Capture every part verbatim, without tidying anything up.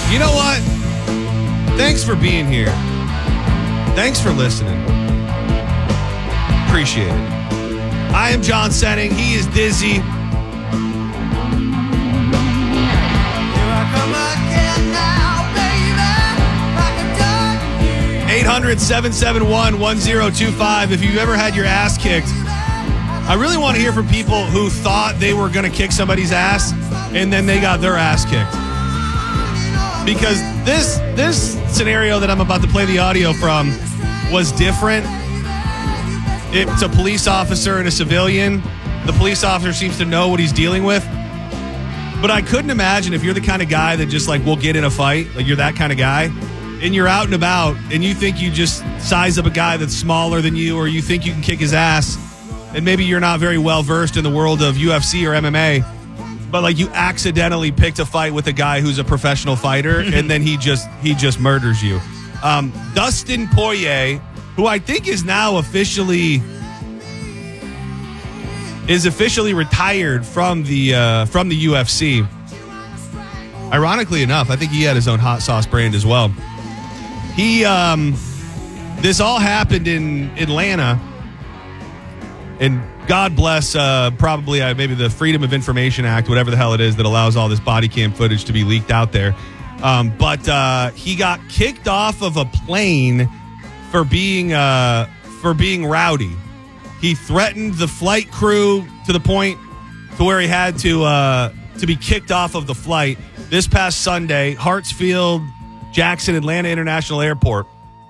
You know what? Thanks for being here. Thanks for listening. Appreciate it. I am John Senning. He is Dizzy. eight hundred, seven seven one, one zero two five. If you've ever had your ass kicked, I really want to hear from people who thought they were going to kick somebody's ass and then they got their ass kicked. Because this this scenario that I'm about to play the audio from was different. It's a police officer and a civilian. The police officer seems to know what he's dealing with. But I couldn't imagine if you're the kind of guy that just like will get in a fight, like you're that kind of guy, and you're out and about and you think you just size up a guy that's smaller than you, or you think you can kick his ass, and maybe you're not very well versed in the world of U F C or M M A, but like you accidentally picked a fight with a guy who's a professional fighter and then he just he just murders you. Um, Dustin Poirier, who I think is now officially is officially retired from the uh, from the U F C. Ironically enough, I think he had his own hot sauce brand as well. He um, this all happened in Atlanta, and God bless uh, probably uh, maybe the Freedom of Information Act, whatever the hell it is that allows all this body cam footage to be leaked out there. Um, but uh, he got kicked off of a plane for being uh, for being rowdy. He threatened the flight crew to the point to where he had to uh, to be kicked off of the flight. This past Sunday, Hartsfield Jackson Atlanta International Airport.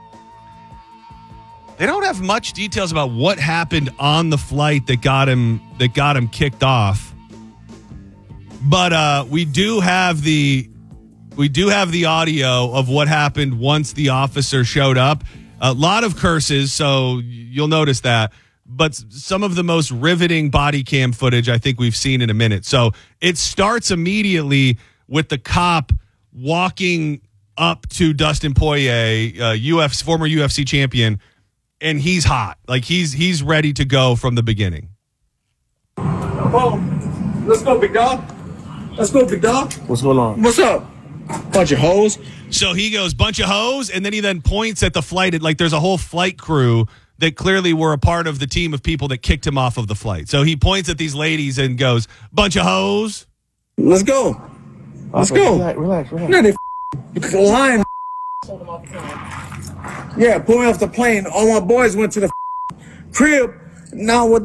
They don't have much details about what happened on the flight that got him that got him kicked off. But uh, we do have the we do have the audio of what happened once the officer showed up. A lot of curses, so you'll notice that. But some of the most riveting body cam footage I think we've seen in a minute. So it starts immediately with the cop walking up to Dustin Poirier, uh, U F C, former U F C champion, and he's hot. Like he's he's ready to go from the beginning. Oh, let's go, big dog. Let's go, big dog. What's going on? What's up? Bunch of hoes. So he goes, bunch of hoes, and then he then points at the flight. Like there's a whole flight crew that clearly were a part of the team of people that kicked him off of the flight. So he points at these ladies and goes, bunch of hoes. Let's go. Let's Okay, go. Relax, relax, relax. No, they f- lying. Yeah, pull me off the plane. All my boys went to the f- crib. Now what